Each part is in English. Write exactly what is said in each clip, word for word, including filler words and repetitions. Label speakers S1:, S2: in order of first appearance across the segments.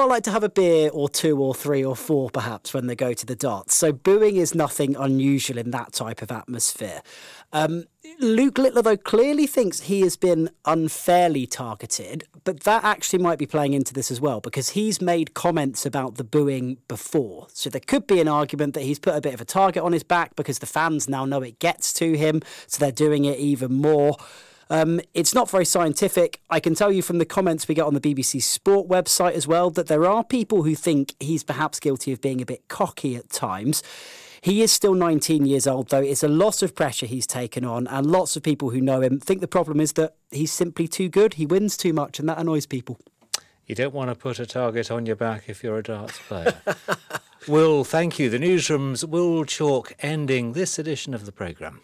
S1: quite like to have a beer or two or three or four, perhaps, when they go to the darts. So booing is nothing unusual in that type of atmosphere. Um, Luke Littler, though, clearly thinks he has been unfairly targeted, but that actually might be playing into this as well, because he's made comments about the booing before. So there could be an argument that he's put a bit of a target on his back because the fans now know it gets to him, so they're doing it even more. Um, it's not very scientific. I can tell you from the comments we get on the B B C Sport website as well that there are people who think he's perhaps guilty of being a bit cocky at times. He is still nineteen years old, though. It's a lot of pressure he's taken on, and lots of people who know him think the problem is that he's simply too good. He wins too much, and that annoys people.
S2: You don't want to put a target on your back if you're a darts player. Will, thank you. The newsroom's Will Chalk ending this edition of the programme.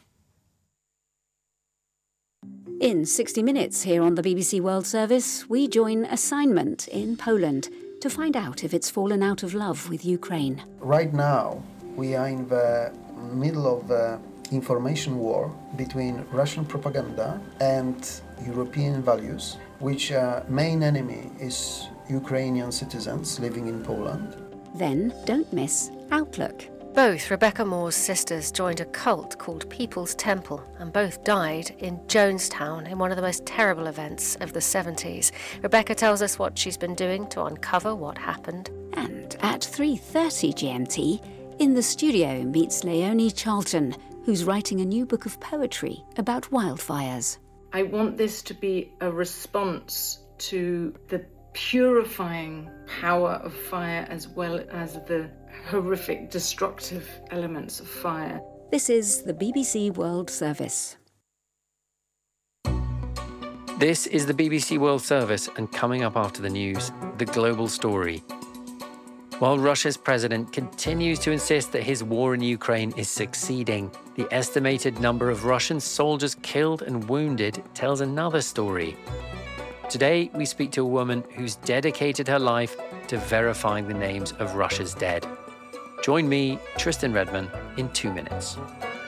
S3: In sixty minutes here on the B B C World Service, we join Assignment in Poland to find out if it's fallen out of love with Ukraine.
S4: Right now, we are in the middle of the information war between Russian propaganda and European values, which uh, main enemy is Ukrainian citizens living in Poland.
S3: Then don't miss Outlook.
S5: Both Rebecca Moore's sisters joined a cult called People's Temple, and both died in Jonestown in one of the most terrible events of the seventies. Rebecca tells us what she's been doing to uncover what happened.
S3: And at three thirty G M T, in the studio meets Leonie Charlton, who's writing a new book of poetry about wildfires.
S6: I want this to be a response to the purifying power of fire as well as the horrific, destructive elements of fire.
S3: This is the B B C World Service.
S7: This is the B B C World Service, and coming up after the news, the global story. While Russia's president continues to insist that his war in Ukraine is succeeding, the estimated number of Russian soldiers killed and wounded tells another story. Today, we speak to a woman who's dedicated her life to verifying the names of Russia's dead. Join me, Tristan Redman, in two minutes.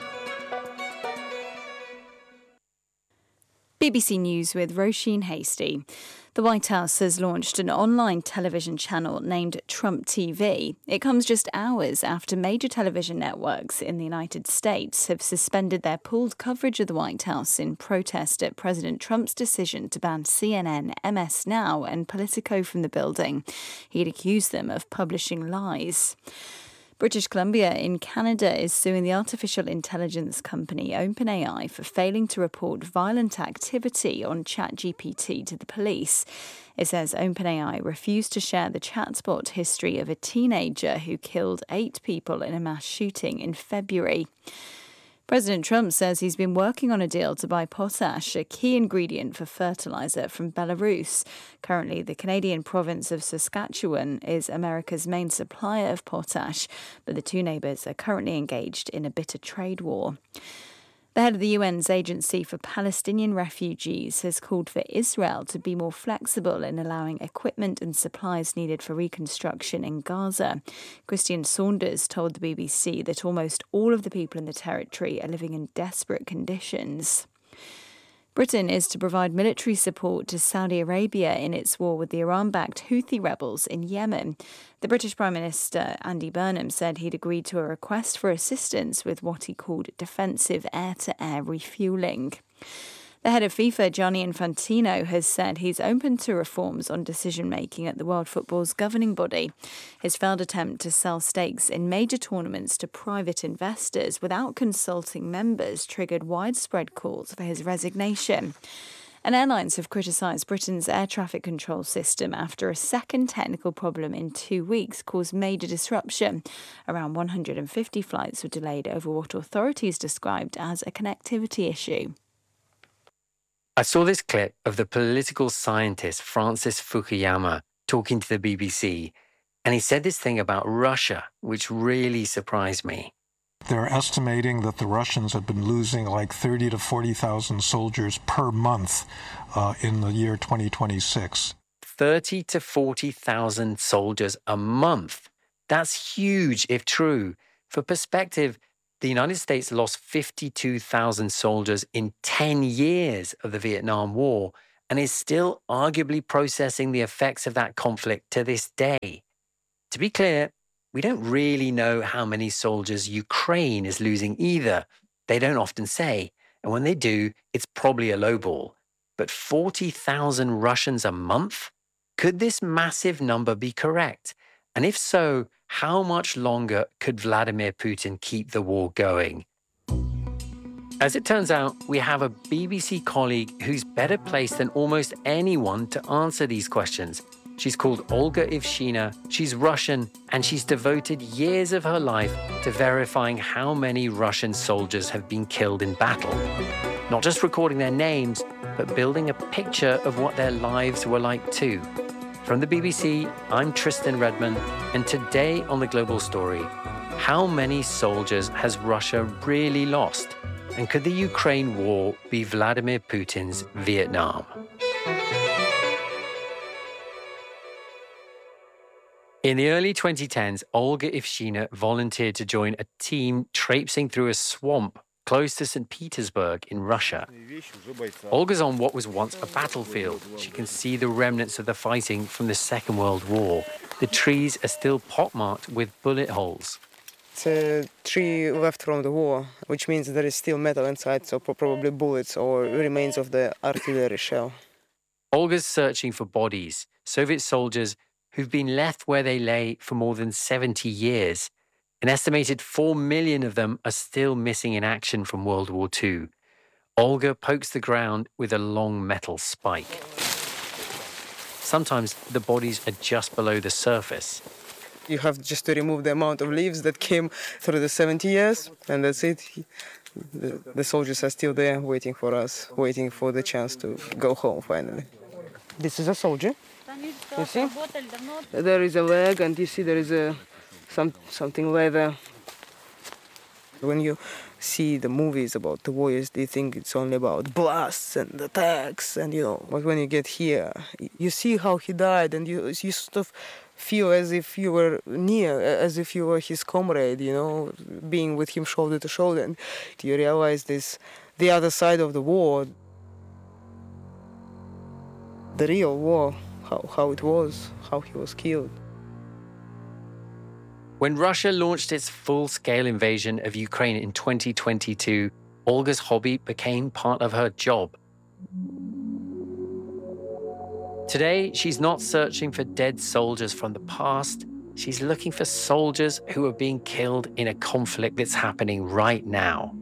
S8: B B C News with Roisin Hasty. The White House has launched an online television channel named Trump T V. It comes just hours after major television networks in the United States have suspended their pooled coverage of the White House in protest at President Trump's decision to ban C N N, M S Now and Politico from the building. He'd accused them of publishing lies. British Columbia in Canada is suing the artificial intelligence company OpenAI for failing to report violent activity on ChatGPT to the police. It says OpenAI refused to share the chatbot history of a teenager who killed eight people in a mass shooting in February. President Trump says he's been working on a deal to buy potash, a key ingredient for fertilizer, from Belarus. Currently, the Canadian province of Saskatchewan is America's main supplier of potash, but the two neighbours are currently engaged in a bitter trade war. The head of the U N's Agency for Palestinian Refugees has called for Israel to be more flexible in allowing equipment and supplies needed for reconstruction in Gaza. Christian Saunders told the B B C that almost all of the people in the territory are living in desperate conditions. Britain is to provide military support to Saudi Arabia in its war with the Iran-backed Houthi rebels in Yemen. The British Prime Minister, Andy Burnham, said he'd agreed to a request for assistance with what he called defensive air-to-air refuelling. The head of FIFA, Gianni Infantino, has said he's open to reforms on decision-making at the World Football's governing body. His failed attempt to sell stakes in major tournaments to private investors without consulting members triggered widespread calls for his resignation. And airlines have criticised Britain's air traffic control system after a second technical problem in two weeks caused major disruption. Around one hundred fifty flights were delayed over what authorities described as a connectivity issue.
S7: I saw this clip of the political scientist Francis Fukuyama talking to the B B C, and he said this thing about Russia, which really surprised me.
S9: They're estimating that the Russians have been losing like thirty to forty thousand soldiers per month uh, in the year twenty twenty-six.
S7: thirty to forty thousand soldiers a month. That's huge if true. For perspective, the United States lost fifty-two thousand soldiers in ten years of the Vietnam War, and is still arguably processing the effects of that conflict to this day. To be clear, we don't really know how many soldiers Ukraine is losing either. They don't often say, and when they do, it's probably a lowball. But forty thousand Russians a month? Could this massive number be correct? And if so, how much longer could Vladimir Putin keep the war going? As it turns out, we have a B B C colleague who's better placed than almost anyone to answer these questions. She's called Olga Ivshina, she's Russian, and she's devoted years of her life to verifying how many Russian soldiers have been killed in battle. Not just recording their names, but building a picture of what their lives were like too. From the B B C, I'm Tristan Redman, and today on The Global Story, how many soldiers has Russia really lost? And could the Ukraine war be Vladimir Putin's Vietnam? In the early twenty tens, Olga Ivshina volunteered to join a team traipsing through a swamp close to Saint Petersburg in Russia. Olga's on what was once a battlefield. She can see the remnants of the fighting from the Second World War. The trees are still pockmarked with bullet holes.
S10: It's a tree left from the war, which means there is still metal inside, so probably bullets or remains of the artillery shell.
S7: Olga's searching for bodies, Soviet soldiers who've been left where they lay for more than seventy years. An estimated four million of them are still missing in action from World War Two. Olga pokes the ground with a long metal spike. Sometimes the bodies are just below the surface.
S10: You have just to remove the amount of leaves that came through the seventy years, and that's it. The, the soldiers are still there waiting for us, waiting for the chance to go home finally. This is a soldier. You see? There is a leg, and you see there is a some something leather. When you see the movies about the warriors, they think it's only about blasts and attacks, and you know. But when you get here, you see how he died, and you you sort of feel as if you were near, as if you were his comrade, you know, being with him shoulder to shoulder. And you realize this, the other side of the war, the real war, how, how it was, how he was killed.
S7: When Russia launched its full-scale invasion of Ukraine in twenty twenty-two, Olga's hobby became part of her job. Today, she's not searching for dead soldiers from the past. She's looking for soldiers who are being killed in a conflict that's happening right now.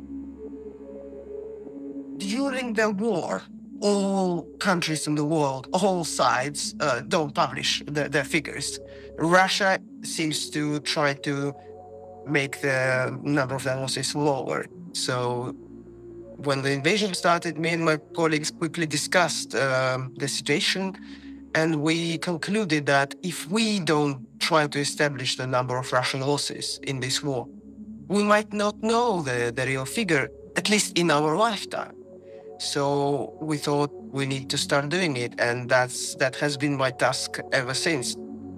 S11: During the war, all countries in the world, all sides, uh, don't publish the, their figures. Russia seems to try to make the number of losses lower. So when the invasion started, me and my colleagues quickly discussed um, the situation, and we concluded that if we don't try to establish the number of Russian losses in this war, we might not know the, the real figure, at least in our lifetime. So we thought we need to start doing it, and that's that has been my task ever since.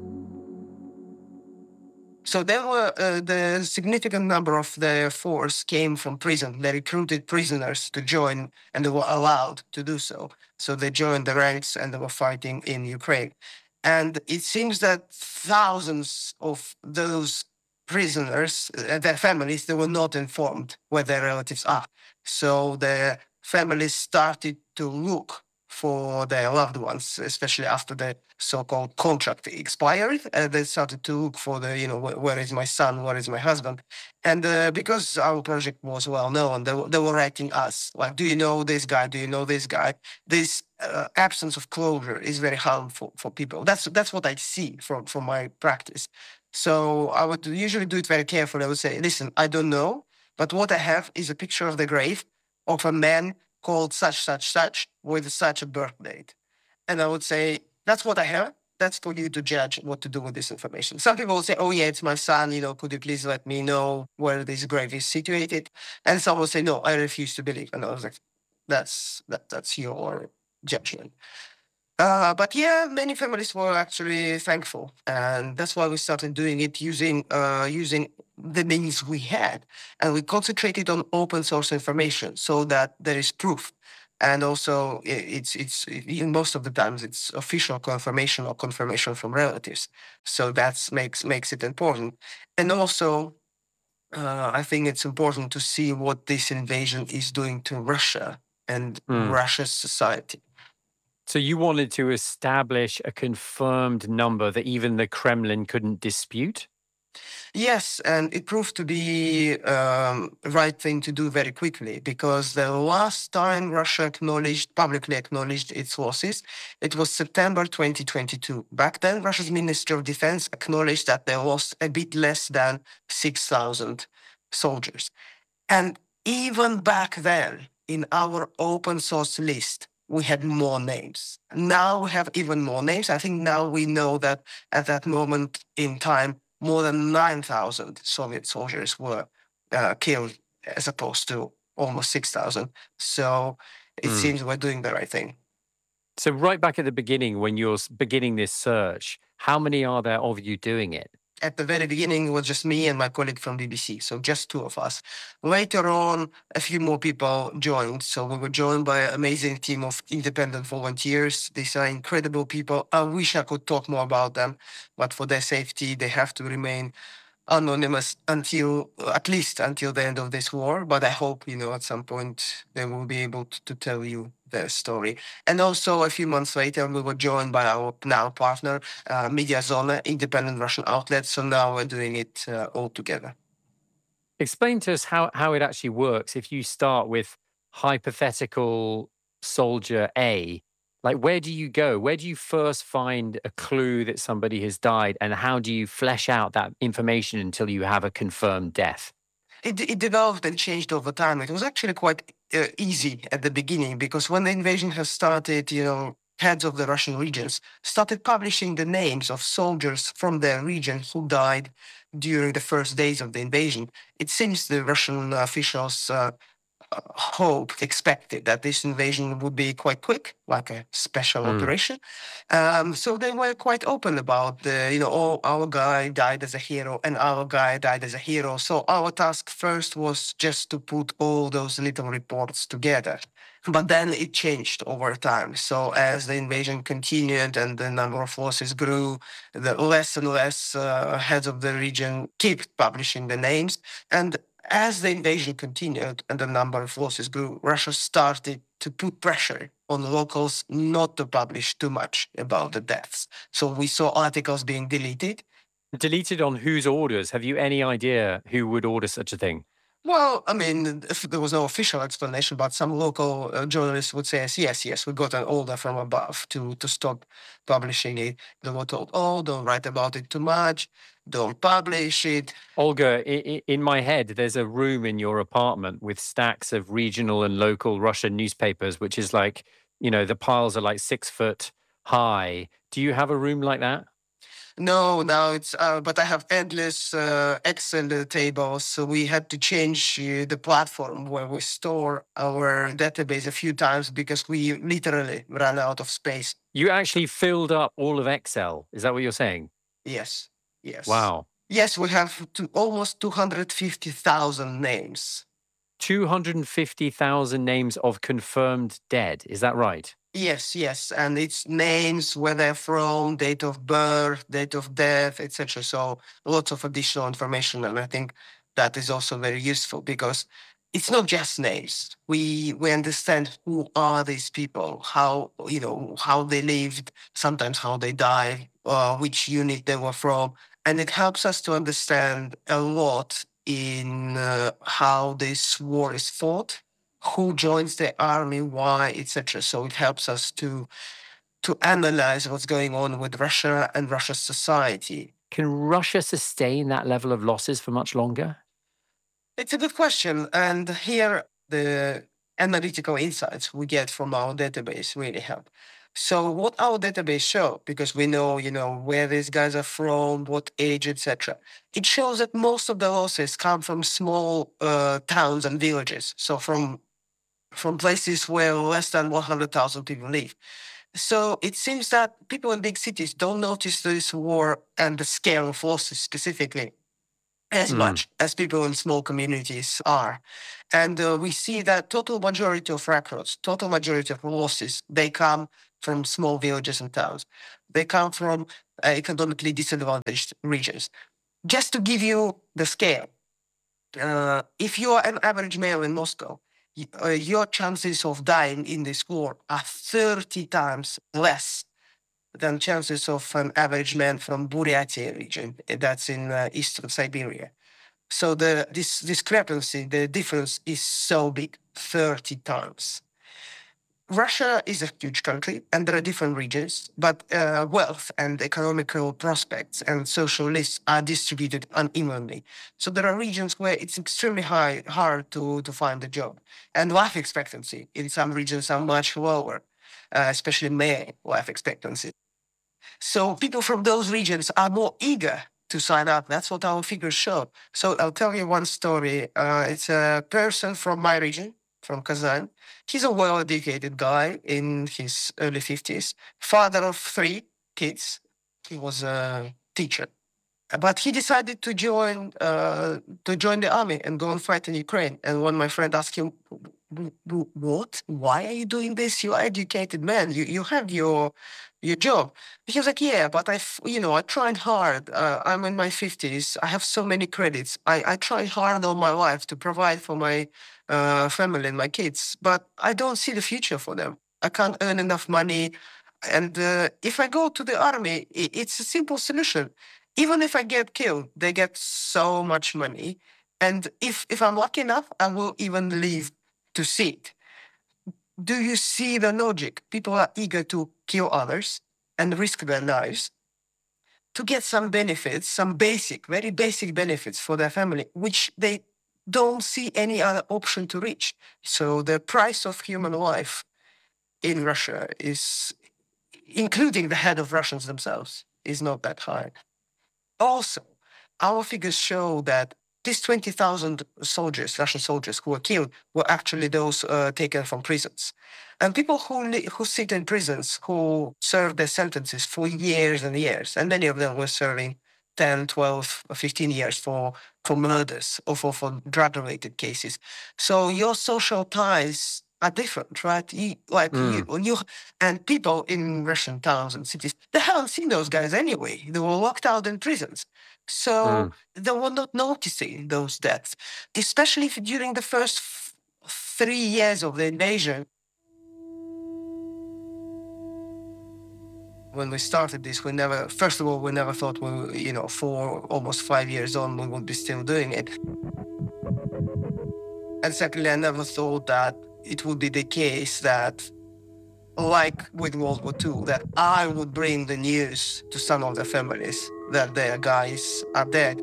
S11: So there were uh, the significant number of their force came from prison. They recruited prisoners to join, and they were allowed to do so. So they joined the ranks and they were fighting in Ukraine. And it seems that thousands of those prisoners, uh, their families, they were not informed where their relatives are. So their families started to look for their loved ones, especially after the so-called contract expired. Uh, they started to look for the, you know, wh- where is my son, where is my husband? And uh, because our project was well known, they, they were writing us, like, do you know this guy? Do you know this guy? This uh, absence of closure is very harmful for people. That's that's what I see from, from my practice. So I would usually do it very carefully. I would say, listen, I don't know, but what I have is a picture of the grave of a man called such, such, such, with such a birth date. And I would say, that's what I have. That's for you to judge what to do with this information. Some people will say, oh yeah, it's my son, you know, could you please let me know where this grave is situated? And some will say, no, I refuse to believe. And I was like, that's, that, that's your judgment. Uh, but yeah, many families were actually thankful. And that's why we started doing it using uh, using the means we had. And we concentrated on open source information so that there is proof. And also, it's it's in most of the times it's official confirmation or confirmation from relatives. So that makes makes it important. And also, uh, I think it's important to see what this invasion is doing to Russia and
S7: Mm.
S11: Russia's society.
S7: So you wanted to establish a confirmed number that even the Kremlin couldn't dispute?
S11: Yes, and it proved to be um, the right thing to do very quickly, because the last time Russia acknowledged, publicly acknowledged its losses, it was September twenty twenty-two. Back then, Russia's Ministry of Defense acknowledged that they lost a bit less than six thousand soldiers. And even back then, in our open source list, we had more names. Now we have even more names. I think now we know that at that moment in time, more than nine thousand Soviet soldiers were uh, killed, as opposed to almost six thousand. So it
S7: Mm.
S11: seems we're doing the right thing.
S7: So right back at the beginning, when you're s- beginning this search, how many are there of you doing it?
S11: At the very beginning, it was just me and my colleague from B B C, so just two of us. Later on, a few more people joined. So we were joined by an amazing team of independent volunteers. These are incredible people. I wish I could talk more about them, but for their safety, they have to remain anonymous until, at least until the end of this war. But I hope, you know, at some point they will be able to, to tell you their story. And also a few months later, we were joined by our now partner, uh, Mediazona, independent Russian outlet. So now we're doing it uh, all together.
S7: Explain to us how, how it actually works. If you start with hypothetical soldier A, like where do you go? Where do you first find a clue that somebody has died? And how do you flesh out that information until you have a confirmed death?
S11: It, it developed and changed over time. It was actually quite uh, easy at the beginning, because when the invasion has started, you know, heads of the Russian regions started publishing the names of soldiers from their region who died during the first days of the invasion. It seems the Russian officials uh, uh, hoped, expected that this invasion would be quite quick, like a special
S7: Mm.
S11: operation. Um, so they were quite open about the, you know, oh, our guy died as a hero and our guy died as a hero. So our task first was just to put all those little reports together. But then it changed over time. So as the invasion continued and the number of losses grew, the less and less uh, heads of the region kept publishing the names. And as the invasion continued and the number of losses grew, Russia started to put pressure on locals not to publish too much about the deaths. So we saw articles being deleted.
S7: Deleted on whose orders? Have you any idea who would order such a thing?
S11: Well, I mean, if there was no official explanation, but some local uh, journalists would say, yes, yes, we got an order from above to, to stop publishing it. They were told, oh, don't write about it too much, don't publish it.
S7: Olga, i- i- in my head, there's a room in your apartment with stacks of regional and local Russian newspapers, which is like, you know, the piles are like six foot high. Do you have a room like that?
S11: No, now it's, uh, but I have endless uh, Excel tables. So we had to change uh, the platform where we store our database a few times because we literally ran out of space.
S7: You actually filled up all of Excel. Is that what you're saying?
S11: Yes, yes.
S7: Wow.
S11: Yes, we have to, almost two hundred fifty thousand names.
S7: two hundred fifty thousand names of confirmed dead. Is that right?
S11: Yes, yes, and it's names, where they're from, date of birth, date of death, et cetera. So lots of additional information, and I think that is also very useful because it's not just names. We we understand who are these people, how you know how they lived, sometimes how they died, uh, which unit they were from, and it helps us to understand a lot in uh, how this war is fought, who joins the army, why, et cetera. So it helps us to to analyze what's going on with Russia and Russia's society.
S7: Can Russia sustain that level of losses for much longer?
S11: It's a good question, and here the analytical insights we get from our database really help. So what our database show, because we know, you know, where these guys are from, what age, et cetera. It shows that most of the losses come from small uh, towns and villages. So from from places where less than one hundred thousand people live. So it seems that people in big cities don't notice this war and the scale of losses specifically as
S7: Mm.
S11: much as people in small communities are. And uh, we see that total majority of records, total majority of losses, they come from small villages and towns. They come from uh, economically disadvantaged regions. Just to give you the scale, uh, if you are an average male in Moscow, y- uh, your chances of dying in this war are thirty times less than chances of an average man from Buryatia region, uh, that's in uh, eastern Siberia. So the this discrepancy, the difference is so big, thirty times. Russia is a huge country, and there are different regions, but uh, wealth and economical prospects and social lists are distributed unevenly. So there are regions where it's extremely high, hard to, to find a job, and life expectancy in some regions are much lower, uh, especially male life expectancy. So people from those regions are more eager to sign up. That's what our figures show. So I'll tell you one story. Uh, it's a person from my region, from Kazan. He's a well-educated guy in his early fifties, father of three kids. He was a teacher. But he decided to join uh, to join the army and go and fight in Ukraine. And when my friend asked him, "W- w- "What? Why are you doing this? You're educated man. You you have your your job." He was like, "Yeah, but I, f- you know, I tried hard. Uh, I'm in my fifties. I have so many credits. I I tried hard all my life to provide for my uh, family and my kids, but I don't see the future for them. I can't earn enough money." And uh, if I go to the army, i- it's a simple solution. Even if I get killed, they get so much money. And if, if I'm lucky enough, I will even live to see it. Do you see the logic? People are eager to kill others and risk their lives to get some benefits, some basic, very basic benefits for their family, which they don't see any other option to reach. So the price of human life in Russia is, including the head of Russians themselves, is not that high. Also, our figures show that these twenty thousand soldiers, Russian soldiers who were killed, were actually those uh, taken from prisons. And people who, li- who sit in prisons, who serve their sentences for years and years, and many of them were serving ten, twelve, or fifteen years for, for murders or for, for drug-related cases. So your social ties are different, right? You, like you, you, and people in Russian towns and cities, they haven't seen those guys anyway. They were locked out in prisons. So
S7: Mm.
S11: they were not noticing those deaths, especially if during the first f- three years of the invasion. When we started this, we never, first of all, we never thought we, were, you know, for almost five years on, we would be still doing it. And secondly, I never thought that it would be the case that, like with World War Two, that I would bring the news to some of the families that their guys are dead.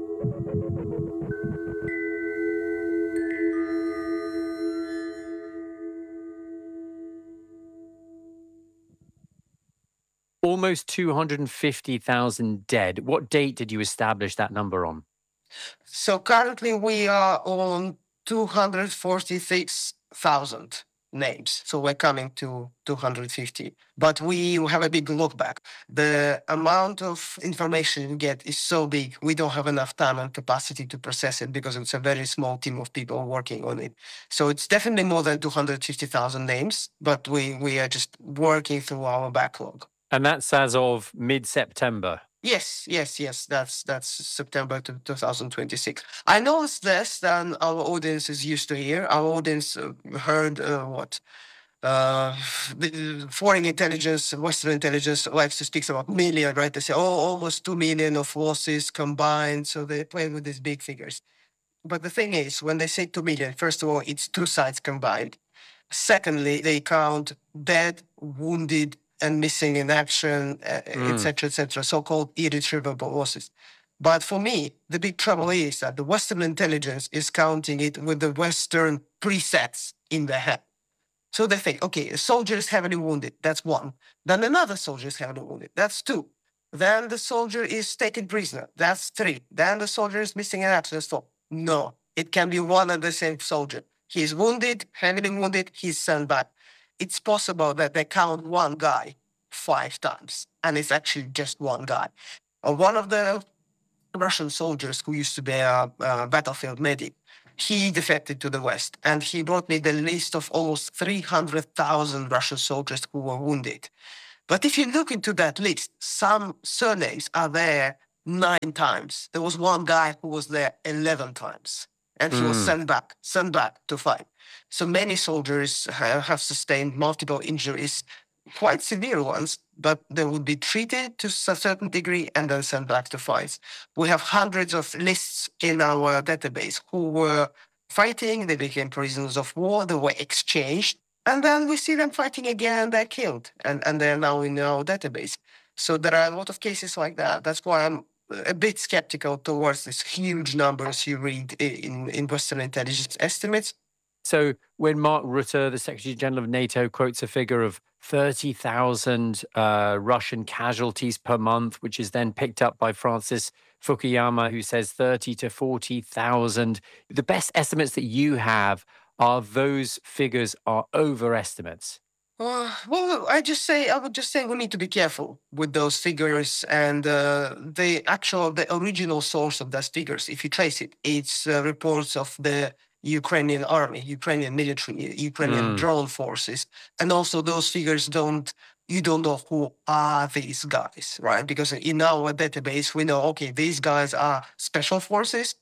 S7: Almost two hundred fifty thousand dead. What date did you establish that number on?
S11: So currently we are on two hundred forty-six thousand names. So we're coming to two hundred fifty. But we have a big look back. The amount of information you get is so big, we don't have enough time and capacity to process it because it's a very small team of people working on it. So it's definitely more than two hundred fifty thousand names, but we, we are just working through our backlog.
S7: And that's as of mid-September.
S11: Yes, yes, yes. That's that's September to two thousand twenty-six. I know it's less than our audience is used to hear. Our audience uh, heard uh, what uh, the foreign intelligence, Western intelligence likes to speak about million, right? They say, oh, almost two million of losses combined. So they play with these big figures. But the thing is, when they say two million, first of all, it's two sides combined. Secondly, they count dead, wounded, and missing in action, uh, et cetera, et cetera, so-called irretrievable losses. But for me, the big trouble is that the Western intelligence is counting it with the Western presets in their head. So they think, okay, a soldier is heavily wounded, that's one. Then another soldier is heavily wounded, that's two. Then the soldier is taken prisoner, that's three. Then the soldier is missing in action, that's four. No, it can be one and the same soldier. He's wounded, heavily wounded, he's sent back. It's possible that they count one guy five times, and it's actually just one guy. Uh, one of the Russian soldiers who used to be a, a battlefield medic. He defected to the West, and he brought me the list of almost three hundred thousand Russian soldiers who were wounded. But if you look into that list, some surnames are there nine times. There was one guy who was there eleven times, and he mm. was sent back, sent back to fight. So many soldiers have, have sustained multiple injuries, quite severe ones, but they would be treated to a certain degree and then sent back to fight. We have hundreds of lists in our database who were fighting, they became prisoners of war, they were exchanged, and then we see them fighting again and they're killed, and, and they're now in our database. So there are a lot of cases like that. That's why I'm a bit skeptical towards these huge numbers you read in, in Western intelligence estimates.
S7: So when Mark Rutte, the Secretary General of NATO, quotes a figure of thirty thousand uh, Russian casualties per month, which is then picked up by Francis Fukuyama, who says thirty to forty thousand, the best estimates that you have are those figures are overestimates.
S11: Uh, well, I just say I would just say we need to be careful with those figures, and uh, the actual, the original source of those figures, if you trace it, it's uh, reports of the Ukrainian army, Ukrainian military, Ukrainian mm. drone forces. And also those figures don't, you don't know who are these guys, right? Because in our database, we know, okay, these guys are special forces,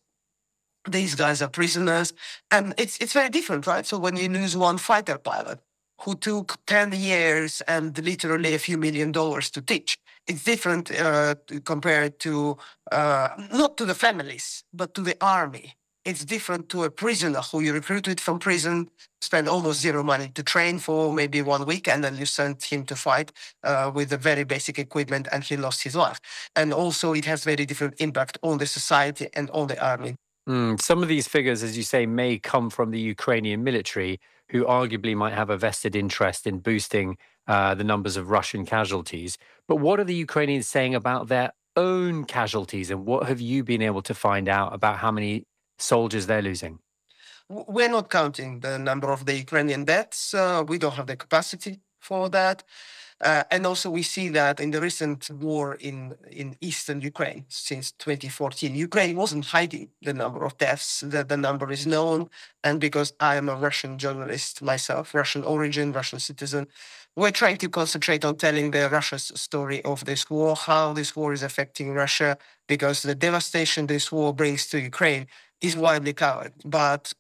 S11: these guys are prisoners, and it's it's very different, right? So when you lose one fighter pilot who took ten years and literally a few million dollars to teach, it's different uh, compared to, uh, not to the families, but to the army. It's different to a prisoner who you recruited from prison, spend almost zero money to train for maybe one week, and then you sent him to fight uh, with the very basic equipment, and he lost his life. And also it has very different impact on the society and on the army.
S7: Mm, some of these figures, as you say, may come from the Ukrainian military, who arguably might have a vested interest in boosting uh, the numbers of Russian casualties. But what are the Ukrainians saying about their own casualties, and what have you been able to find out about how many soldiers they're losing?
S11: We're not counting the number of the Ukrainian deaths. Uh, we don't have the capacity for that. Uh, and also we see that in the recent war in, in eastern Ukraine since twenty fourteen, Ukraine wasn't hiding the number of deaths. The, the number is known. And because I am a Russian journalist myself, Russian origin, Russian citizen, we're trying to concentrate on telling the Russia's story of this war, how this war is affecting Russia, because the devastation this war brings to Ukraine is widely covered. But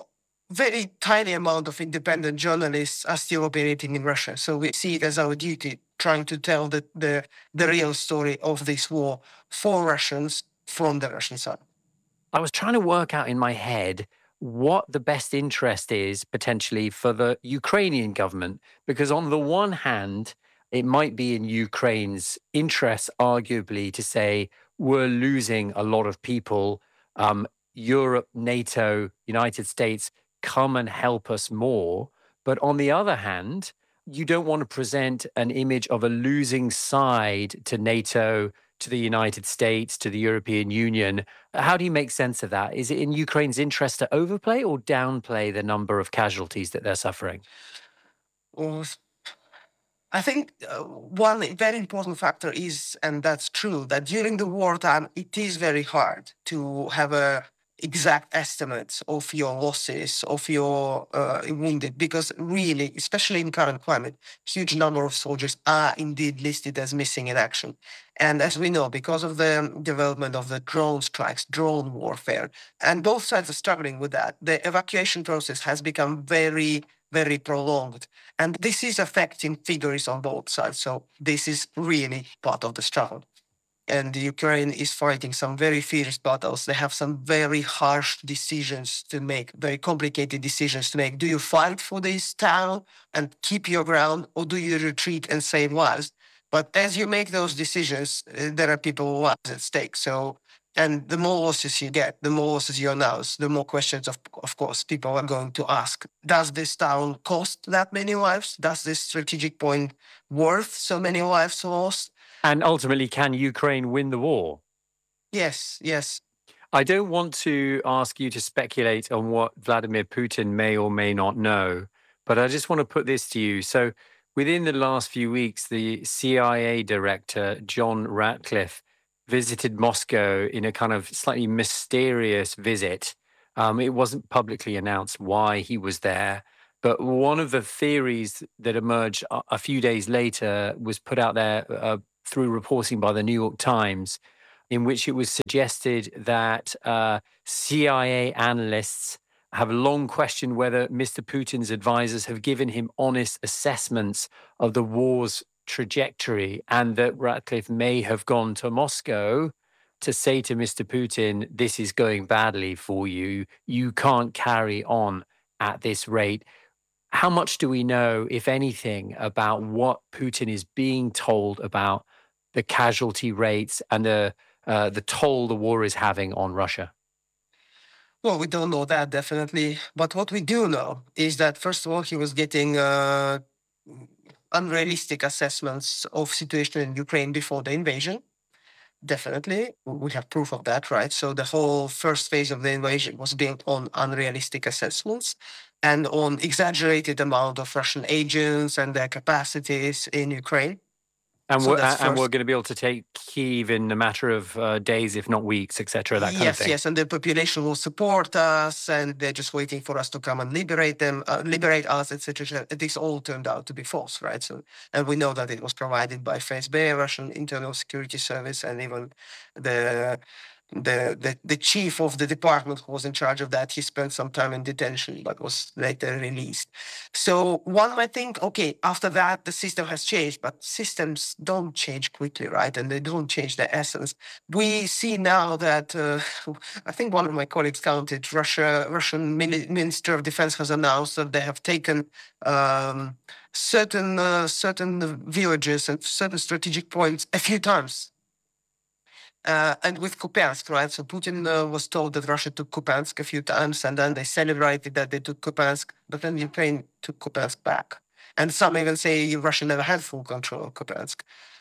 S11: very tiny amount of independent journalists are still operating in Russia. So we see it as our duty trying to tell the, the, the real story of this war for Russians from the Russian side.
S7: I was trying to work out in my head what the best interest is potentially for the Ukrainian government, because on the one hand, it might be in Ukraine's interest, arguably, to say we're losing a lot of people. Um, Europe, NATO, United States, come and help us more. But on the other hand, you don't want to present an image of a losing side to NATO, to the United States, to the European Union. How do you make sense of that? Is it in Ukraine's interest to overplay or downplay the number of casualties that they're suffering?
S11: Well, I think uh, one very important factor is, and that's true, that during the wartime, it is very hard to have a exact estimates of your losses, of your uh, wounded, because really, especially in current climate, huge number of soldiers are indeed listed as missing in action. And as we know, because of the development of the drone strikes, drone warfare, and both sides are struggling with that, the evacuation process has become very, very prolonged. And this is affecting figures on both sides. So this is really part of the struggle. And Ukraine is fighting some very fierce battles. They have some very harsh decisions to make, very complicated decisions to make. Do you fight for this town and keep your ground, or do you retreat and save lives? But as you make those decisions, uh, there are people's lives at stake. So, and the more losses you get, the more losses you announce, the more questions, of, of course, people are going to ask. Does this town cost that many lives? Does this strategic point worth so many lives lost?
S7: And ultimately, can Ukraine win the war?
S11: Yes, yes.
S7: I don't want to ask you to speculate on what Vladimir Putin may or may not know, but I just want to put this to you. So within the last few weeks, the C I A director, John Ratcliffe, visited Moscow in a kind of slightly mysterious visit. Um, it wasn't publicly announced why he was there. But one of the theories that emerged a, a few days later was put out there uh, through reporting by the New York Times, in which it was suggested that uh, C I A analysts have long questioned whether Mister Putin's advisors have given him honest assessments of the war's trajectory, and that Ratcliffe may have gone to Moscow to say to Mister Putin, this is going badly for you. You can't carry on at this rate. How much do we know, if anything, about what Putin is being told about the casualty rates and the uh, the toll the war is having on Russia?
S11: Well, we don't know that definitely. But what we do know is that, first of all, he was getting uh, unrealistic assessments of situation in Ukraine before the invasion. Definitely, we have proof of that, right? So the whole first phase of the invasion was built on unrealistic assessments and on exaggerated amount of Russian agents and their capacities in Ukraine.
S7: And,
S11: so
S7: we're, and we're going to be able to take Kyiv in a matter of uh, days, if not weeks, et cetera, that kind
S11: yes,
S7: of thing.
S11: Yes, and the population will support us, and they're just waiting for us to come and liberate them, uh, liberate us, et cetera. This all turned out to be false, right? So, and we know that it was provided by F S B, Russian Internal Security Service, and even the The, the the chief of the department who was in charge of that, he spent some time in detention, but was later released. So one might think, okay, after that, the system has changed, but systems don't change quickly, right? And they don't change their essence. We see now that, uh, I think one of my colleagues counted, Russia, Russian Minister of Defense has announced that they have taken um, certain, uh, certain villages and certain strategic points a few times. Uh, and with Kupiansk, right? So Putin uh, was told that Russia took Kupiansk a few times, and then they celebrated that they took Kupiansk, but then Ukraine took Kupiansk back. And some even say Russia never had full control of Kupiansk.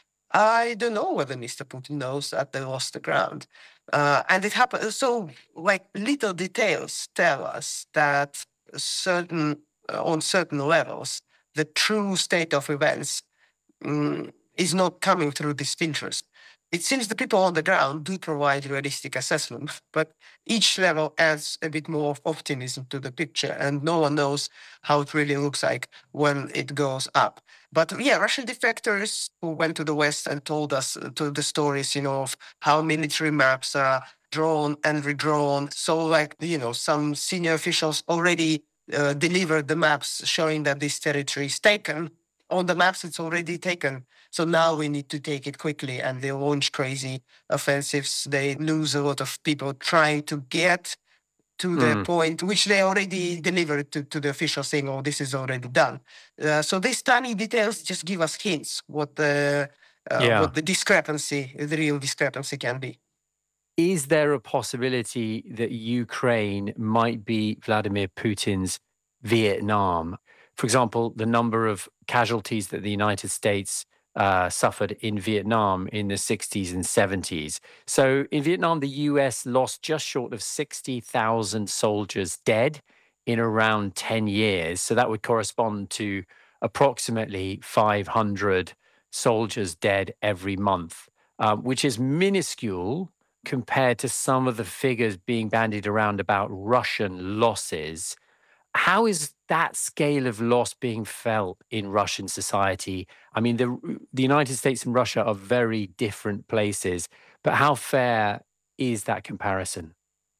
S11: I don't know whether Mister Putin knows that they lost the ground. Uh, and it happened. So, like, little details tell us that certain, uh, on certain levels, the true state of events um, is not coming through these filters. It seems the people on the ground do provide realistic assessment, but each level adds a bit more of optimism to the picture, and no one knows how it really looks like when it goes up. But yeah, Russian defectors who went to the West and told us uh, to the stories, you know, of how military maps are drawn and redrawn. So, like, you know, some senior officials already uh, delivered the maps showing that this territory is taken. On the maps, it's already taken. So now we need to take it quickly, and they launch crazy offensives. They lose a lot of people trying to get to mm. the point, which they already delivered to, to the officials saying, oh, this is already done. Uh, so these tiny details just give us hints what the, uh, yeah. what the discrepancy, the real discrepancy can be.
S7: Is there a possibility that Ukraine might be Vladimir Putin's Vietnam? For example, the number of casualties that the United States uh, suffered in Vietnam in the sixties and seventies. So in Vietnam, the U S lost just short of sixty thousand soldiers dead in around ten years. So that would correspond to approximately five hundred soldiers dead every month, uh, which is minuscule compared to some of the figures being bandied around about Russian losses. How is that scale of loss being felt in Russian society? I mean, the, the United States and Russia are very different places, but how fair is that comparison?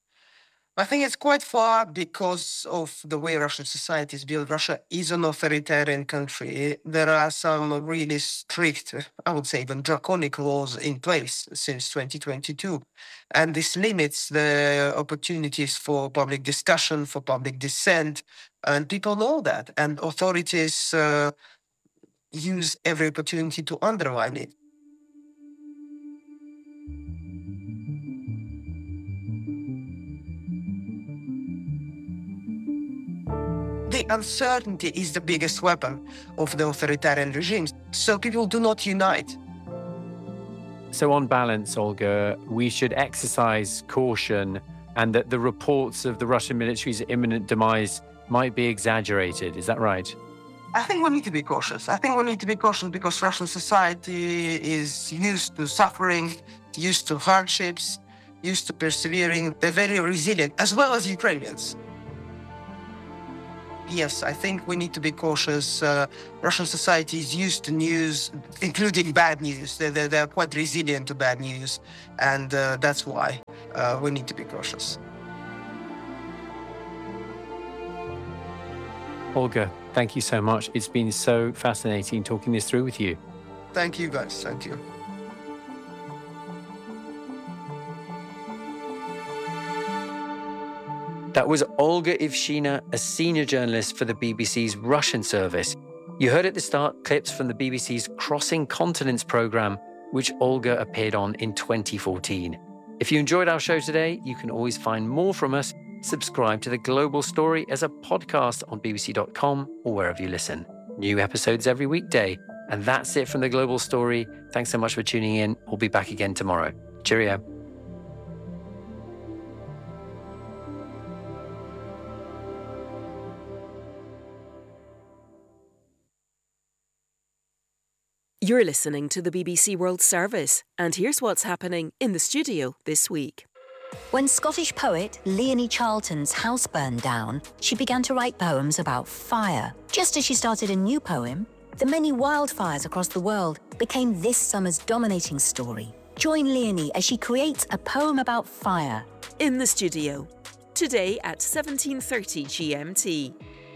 S11: I think it's quite far because of the way Russian society is built. Russia is an authoritarian country. There are some really strict, I would say even draconic laws in place since twenty twenty-two. And this limits the opportunities for public discussion, for public dissent. And people know that. And authorities uh, use every opportunity to undermine it. The uncertainty is the biggest weapon of the authoritarian regimes. So people do not unite.
S7: So on balance, Olga, we should exercise caution, and that the reports of the Russian military's imminent demise might be exaggerated. Is that right?
S11: I think we need to be cautious. I think we need to be cautious because Russian society is used to suffering, used to hardships, used to persevering. They're very resilient, as well as Ukrainians. Yes, I think we need to be cautious. Uh, Russian society is used to news, including bad news. They're, they're, they're quite resilient to bad news, and uh, that's why uh, we need to be cautious.
S7: Olga, thank you so much. It's been so fascinating talking this through with you.
S11: Thank you, guys. Thank you.
S7: That was Olga Ivshina, a senior journalist for the B B C's Russian service. You heard at the start clips from the B B C's Crossing Continents programme, which Olga appeared on in twenty fourteen. If you enjoyed our show today, you can always find more from us. Subscribe to The Global Story as a podcast on b b c dot com or wherever you listen. New episodes every weekday. And that's it from The Global Story. Thanks so much for tuning in. We'll be back again tomorrow. Cheerio.
S12: You're listening to the B B C World Service, and here's what's happening in the studio this week.
S13: When Scottish poet Leonie Charlton's house burned down, she began to write poems about fire. Just as she started a new poem, the many wildfires across the world became this summer's dominating story. Join Leonie as she creates a poem about fire.
S12: In the studio, today at seventeen thirty G M T.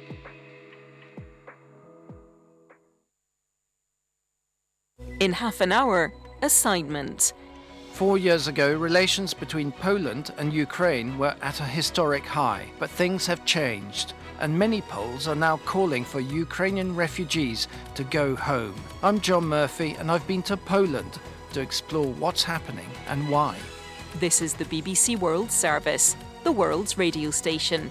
S12: In half an hour, assignment.
S14: Four years ago, relations between Poland and Ukraine were at a historic high, but things have changed, and many Poles are now calling for Ukrainian refugees to go home. I'm John Murphy, and I've been to Poland to explore what's happening and why.
S12: This is the B B C World Service, the world's radio station.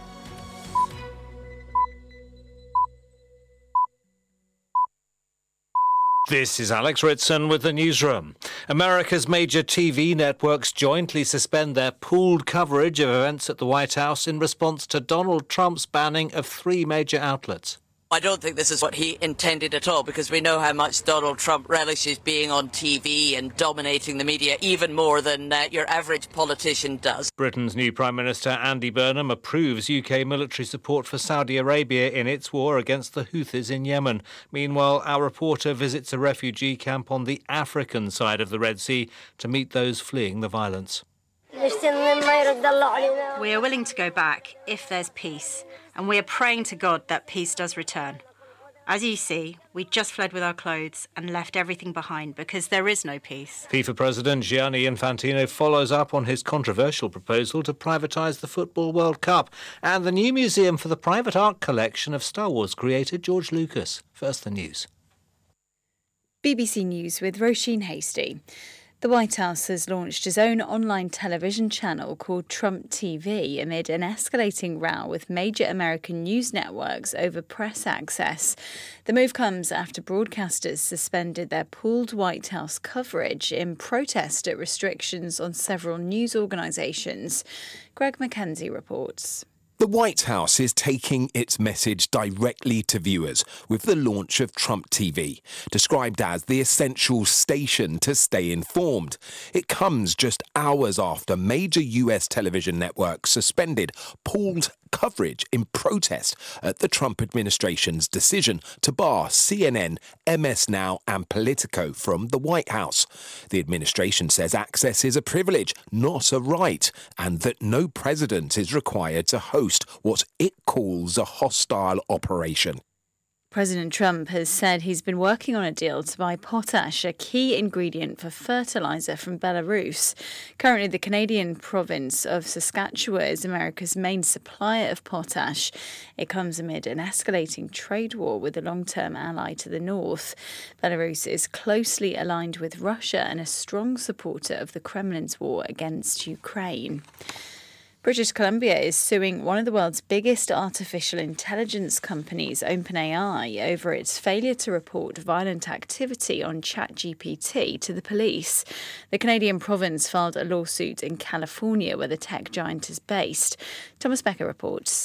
S2: This is Alex Ritson with the newsroom. America's major T V networks jointly suspend their pooled coverage of events at the White House in response to Donald Trump's banning of three major outlets.
S15: I don't think this is what he intended at all, because we know how much Donald Trump relishes being on T V and dominating the media even more than uh, your average politician does.
S2: Britain's new Prime Minister Andy Burnham approves U K military support for Saudi Arabia in its war against the Houthis in Yemen. Meanwhile, our reporter visits a refugee camp on the African side of the Red Sea to meet those fleeing the violence.
S16: We are willing to go back if there's peace, and we are praying to God that peace does return. As you see, we just fled with our clothes and left everything behind because there is no peace.
S2: FIFA President Gianni Infantino follows up on his controversial proposal to privatise the Football World Cup and the new museum for the private art collection of Star Wars creator George Lucas. First, the news.
S8: B B C News with Roisin Hastie. The White House has launched its own online television channel called Trump T V amid an escalating row with major American news networks over press access. The move comes after broadcasters suspended their pooled White House coverage in protest at restrictions on several news organisations. Greg McKenzie reports.
S17: The White House is taking its message directly to viewers with the launch of Trump T V, described as the essential station to stay informed. It comes just hours after major U S television networks suspended pooled coverage in protest at the Trump administration's decision to bar C N N, M S Now and Politico from the White House. The administration says access is a privilege, not a right, and that no president is required to host what it calls a hostile operation.
S8: President Trump has said he's been working on a deal to buy potash, a key ingredient for fertiliser, from Belarus. Currently, the Canadian province of Saskatchewan is America's main supplier of potash. It comes amid an escalating trade war with a long-term ally to the north. Belarus is closely aligned with Russia and a strong supporter of the Kremlin's war against Ukraine. British Columbia is suing one of the world's biggest artificial intelligence companies, OpenAI, over its failure to report violent activity on ChatGPT to the police. The Canadian province filed a lawsuit in California, where the tech giant is based. Thomas Becker reports.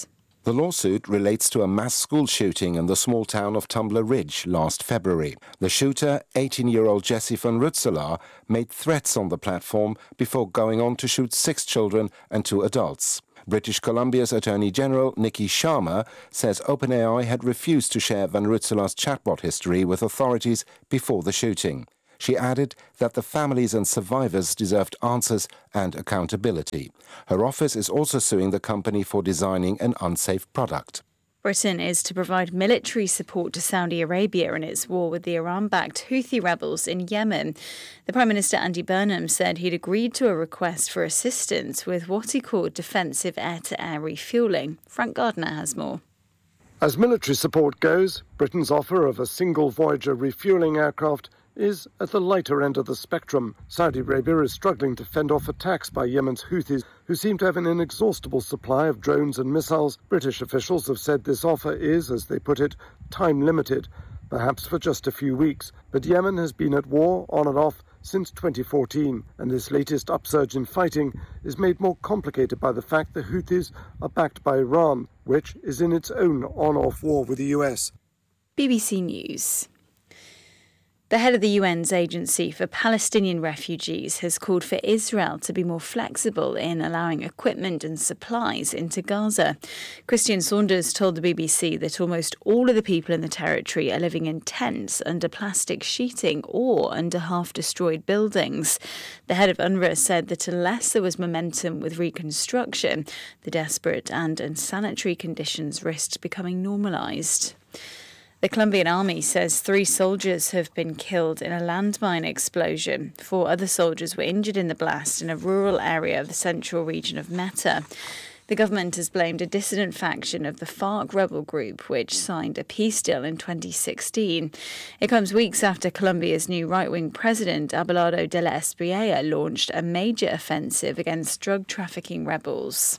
S18: The lawsuit relates to a mass school shooting in the small town of Tumbler Ridge last February. The shooter, eighteen-year-old Jesse van Rutselaar, made threats on the platform before going on to shoot six children and two adults. British Columbia's Attorney General Nikki Sharma says OpenAI had refused to share van Rutselaar's chatbot history with authorities before the shooting. She added that the families and survivors deserved answers and accountability. Her office is also suing the company for designing an unsafe product.
S8: Britain is to provide military support to Saudi Arabia in its war with the Iran-backed Houthi rebels in Yemen. The Prime Minister Andy Burnham said he'd agreed to a request for assistance with what he called defensive air-to-air refuelling. Frank Gardner has more.
S19: As military support goes, Britain's offer of a single Voyager refuelling aircraft is at the lighter end of the spectrum. Saudi Arabia is struggling to fend off attacks by Yemen's Houthis, who seem to have an inexhaustible supply of drones and missiles. British officials have said this offer is, as they put it, time-limited, perhaps for just a few weeks. But Yemen has been at war, on and off, since twenty fourteen, and this latest upsurge in fighting is made more complicated by the fact the Houthis are backed by Iran, which is in its own on-off war with the U S.
S8: B B C News. The head of the U N's Agency for Palestinian Refugees has called for Israel to be more flexible in allowing equipment and supplies into Gaza. Christian Saunders told the B B C that almost all of the people in the territory are living in tents under plastic sheeting or under half-destroyed buildings. The head of UNRWA said that unless there was momentum with reconstruction, the desperate and unsanitary conditions risked becoming normalised. The Colombian army says three soldiers have been killed in a landmine explosion. Four other soldiers were injured in the blast in a rural area of the central region of Meta. The government has blamed a dissident faction of the FARC rebel group, which signed a peace deal in twenty sixteen. It comes weeks after Colombia's new right-wing president, Abelardo de la Espriella, launched a major offensive against drug trafficking rebels.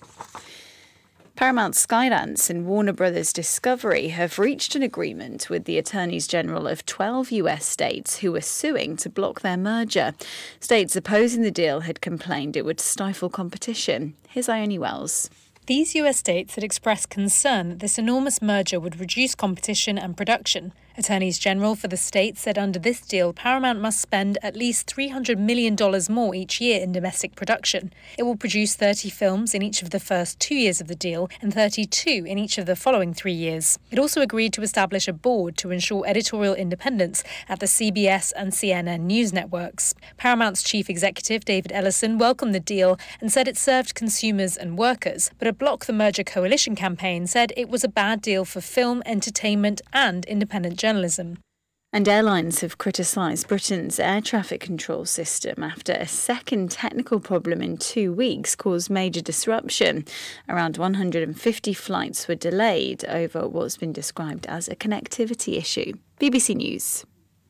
S8: Paramount Skydance and Warner Brothers Discovery have reached an agreement with the attorneys general of twelve U S states who were suing to block their merger. States opposing the deal had complained it would stifle competition. Here's Ione Wells.
S20: These U S states had expressed concern that this enormous merger would reduce competition and production. Attorneys General for the states said under this deal, Paramount must spend at least three hundred million dollars more each year in domestic production. It will produce thirty films in each of the first two years of the deal and thirty-two in each of the following three years. It also agreed to establish a board to ensure editorial independence at the C B S and C N N news networks. Paramount's chief executive, David Ellison, welcomed the deal and said it served consumers and workers, but a Block the Merger coalition campaign said it was a bad deal for film, entertainment and independent journalism.
S8: And airlines have criticised Britain's air traffic control system after a second technical problem in two weeks caused major disruption. Around one hundred fifty flights were delayed over what's been described as a connectivity issue. B B C News.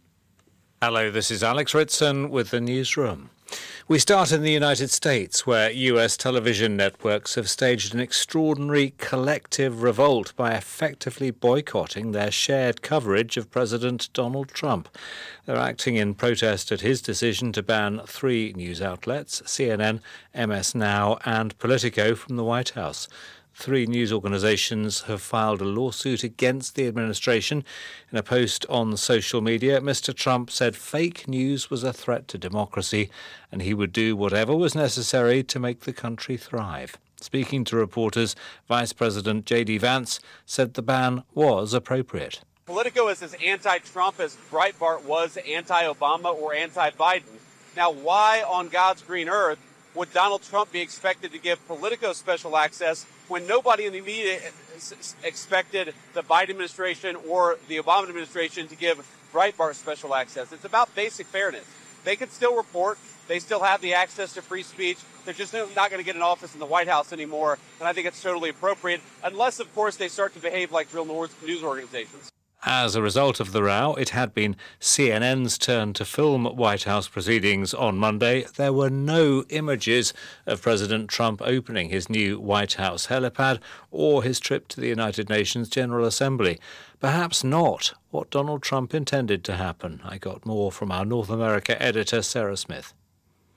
S2: Hello, this is Alex Ritson with the newsroom. We start in the United States, where U S television networks have staged an extraordinary collective revolt by effectively boycotting their shared coverage of President Donald Trump. They're acting in protest at his decision to ban three news outlets, C N N, M S Now and Politico, from the White House. Three news organisations have filed a lawsuit against the administration. In a post on social media, Mister Trump said fake news was a threat to democracy and he would do whatever was necessary to make the country thrive. Speaking to reporters, Vice President J D Vance said the ban was appropriate.
S21: Politico is as anti-Trump as Breitbart was anti-Obama or anti-Biden. Now, why on God's green earth would Donald Trump be expected to give Politico special access when nobody in the media expected the Biden administration or the Obama administration to give Breitbart special access? It's about basic fairness. They can still report. They still have the access to free speech. They're just not going to get an office in the White House anymore, and I think it's totally appropriate, unless, of course, they start to behave like real news organizations.
S2: As a result of the row, it had been C N N's turn to film White House proceedings on Monday. There were no images of President Trump opening his new White House helipad or his trip to the United Nations General Assembly. Perhaps not what Donald Trump intended to happen. I got more from our North America editor, Sarah Smith.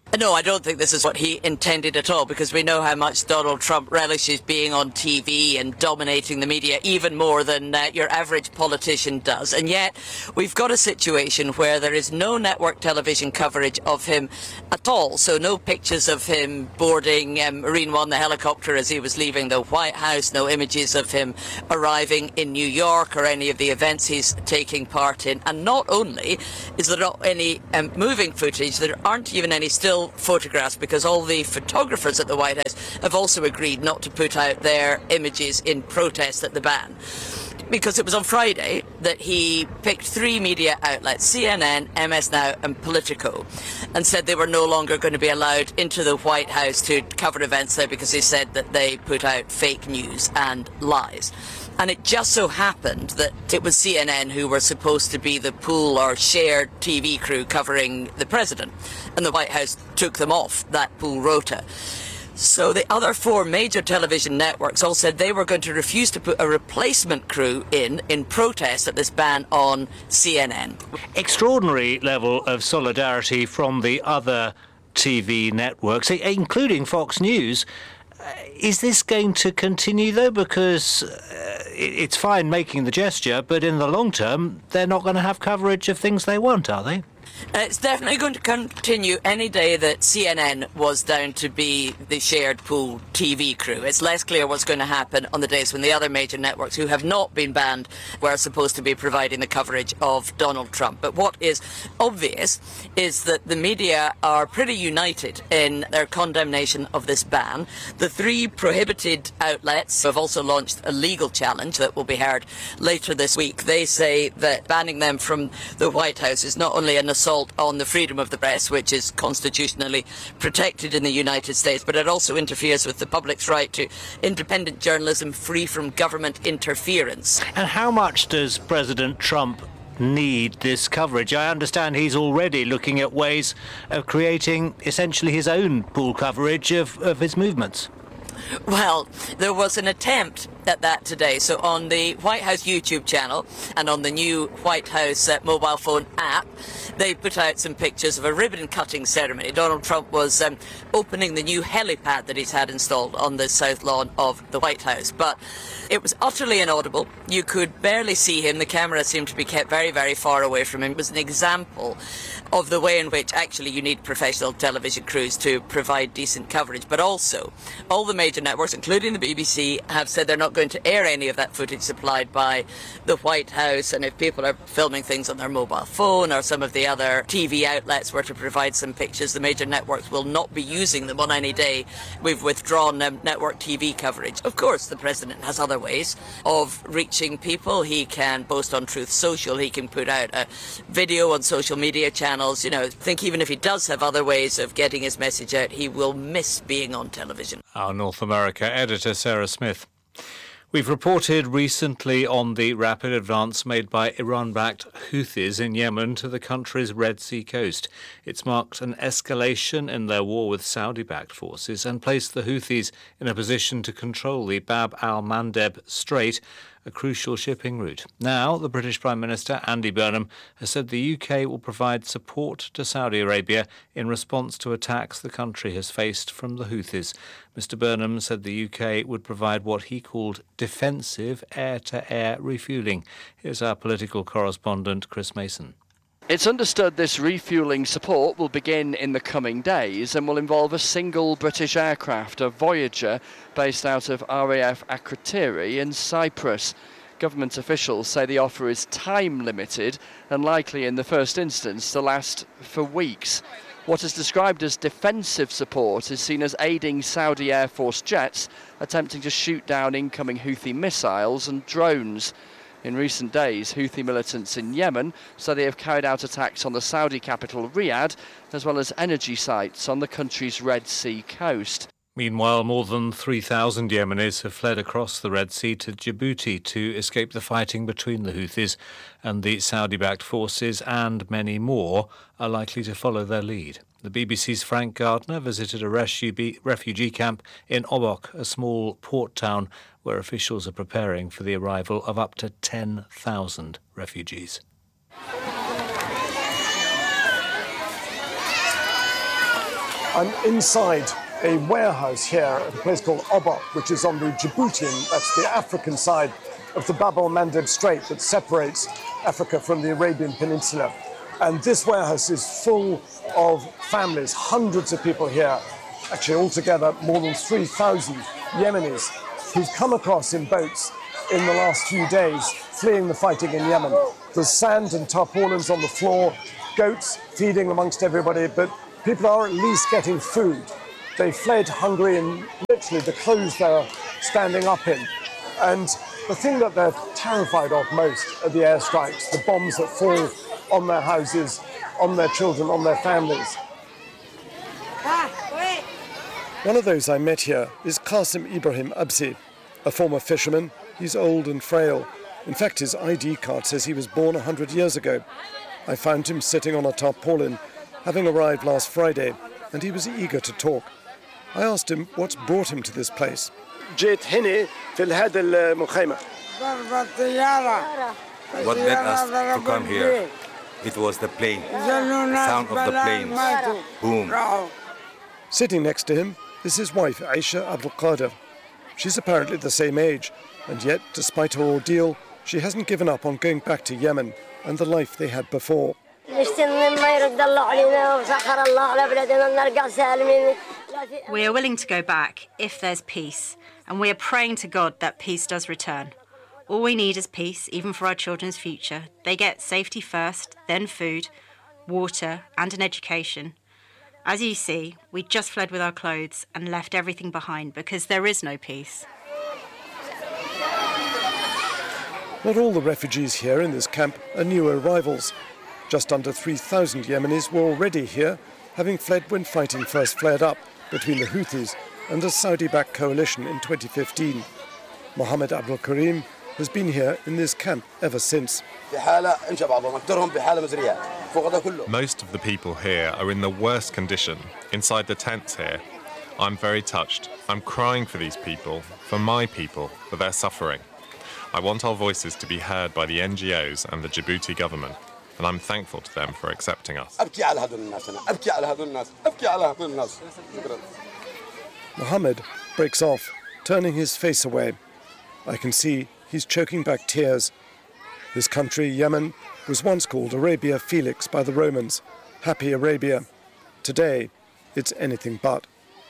S15: No, I don't think this is what he intended at all, because we know how much Donald Trump relishes being on T V and dominating the media even more than uh, your average politician does. And yet we've got a situation where there is no network television coverage of him at all. So no pictures of him boarding um, Marine One, the helicopter, as he was leaving the White House, no images of him arriving in New York or any of the events he's taking part in. And not only is there not any um, moving footage, there aren't even any still photographs, because all the photographers at the White House have also agreed not to put out their images in protest at the ban. Because it was on Friday that he picked three media outlets, C N N, M S Now and Politico, and said they were no longer going to be allowed into the White House to cover events there because he said that they put out fake news and lies. And it just so happened that it was C N N who were supposed to be the pool or shared T V crew covering the president, and the White House took them off that pool rota. So the other four major television networks all said they were going to refuse to put a replacement crew in, in protest at this ban on C N N.
S2: Extraordinary level of solidarity from the other T V networks, including Fox News. Uh, is this going to continue, though? Because uh, it's fine making the gesture, but in the long term, they're not going to have coverage of things they want, are they?
S15: Uh, it's definitely going to continue any day that C N N was down to be the shared pool T V crew. It's less clear what's going to happen on the days when the other major networks who have not been banned were supposed to be providing the coverage of Donald Trump. But what is obvious is that the media are pretty united in their condemnation of this ban. The three prohibited outlets have also launched a legal challenge that will be heard later this week. They say that banning them from the White House is not only an assault on the freedom of the press, which is constitutionally protected in the United States, but it also interferes with the public's right to independent journalism free from government interference.
S2: And how much does President Trump need this coverage? I understand he's already looking at ways of creating essentially his own pool coverage of, of his movements.
S15: Well, there was an attempt at that today. So on the White House YouTube channel and on the new White House uh, mobile phone app, they put out some pictures of a ribbon-cutting ceremony. Donald Trump was um, opening the new helipad that he's had installed on the south lawn of the White House. But it was utterly inaudible. You could barely see him. The camera seemed to be kept very, very far away from him. It was an example of the way in which actually you need professional television crews to provide decent coverage. But also, all the major networks, including the B B C, have said they're not going to air any of that footage supplied by the White House. And if people are filming things on their mobile phone, or some of the other T V outlets were to provide some pictures, the major networks will not be using them on any day. We've withdrawn um, network T V coverage. Of course, the president has other ways of reaching people. He can post on Truth Social. He can put out a video on social media channels. You know, I think even if he does have other ways of getting his message out, he will miss being on television.
S2: Our North America editor, Sarah Smith. We've reported recently on the rapid advance made by Iran-backed Houthis in Yemen to the country's Red Sea coast. It's marked an escalation in their war with Saudi-backed forces and placed the Houthis in a position to control the Bab al-Mandeb Strait, a crucial shipping route. Now, the British Prime Minister, Andy Burnham, has said the U K will provide support to Saudi Arabia in response to attacks the country has faced from the Houthis. Mister Burnham said the U K would provide what he called defensive air-to-air refuelling. Here's our political correspondent, Chris Mason.
S1: It's understood this refuelling support will begin in the coming days and will involve a single British aircraft, a Voyager, based out of R A F Akrotiri in Cyprus. Government officials say the offer is time-limited and likely in the first instance to last for weeks. What is described as defensive support is seen as aiding Saudi Air Force jets attempting to shoot down incoming Houthi missiles and drones. In recent days, Houthi militants in Yemen say they have carried out attacks on the Saudi capital Riyadh, as well as energy sites on the country's Red Sea coast.
S2: Meanwhile, more than three thousand Yemenis have fled across the Red Sea to Djibouti to escape the fighting between the Houthis and the Saudi-backed forces, and many more are likely to follow their lead. The B B C's Frank Gardner visited a refugee camp in Obok, a small port town where officials are preparing for the arrival of up to ten thousand refugees.
S19: I'm inside a warehouse here at a place called Obok, which is on the Djiboutian, that's the African side of the Bab el-Mandeb Strait that separates Africa from the Arabian Peninsula. And this warehouse is full of families, hundreds of people here, actually altogether more than three thousand Yemenis who've come across in boats in the last few days, fleeing the fighting in Yemen. There's sand and tarpaulins on the floor, goats feeding amongst everybody, but people are at least getting food. They fled hungry in literally the clothes they're standing up in. And the thing that they're terrified of most are the airstrikes, the bombs that fall on their houses, on their children, on their families. One of those I met here is Qasim Ibrahim Absi, a former fisherman. He's old and frail. In fact, his I D card says he was born one hundred years ago. I found him sitting on a tarpaulin, having arrived last Friday, and he was eager to talk. I asked him what's brought him to this place.
S4: جيت هنا في هذا المخيمة.
S22: What led us to come here? It was the plane, the sound of the planes. Boom.
S19: Sitting next to him is his wife, Aisha Abdul Qadir. She's apparently the same age, and yet, despite her ordeal, she hasn't given up on going back to Yemen and the life they had before.
S16: We are willing to go back if there's peace, and we are praying to God that peace does return. All we need is peace, even for our children's future. They get safety first, then food, water, and an education. As you see, we just fled with our clothes and left everything behind because there is no peace.
S19: Not all the refugees here in this camp are new arrivals. Just under three thousand Yemenis were already here, having fled when fighting first flared up between the Houthis and the Saudi-backed coalition in twenty fifteen. Mohammed Abdul Karim has been here in this camp ever since.
S23: Most of the people here are in the worst condition, inside the tents here. I'm very touched. I'm crying for these people, for my people, for their suffering. I want our voices to be heard by the N G Os and the Djibouti government, and I'm thankful to them for accepting us.
S19: Mohammed breaks off, turning his face away. I can see he's choking back tears. This country, Yemen, was once called Arabia Felix by the Romans, Happy Arabia. Today, it's anything but.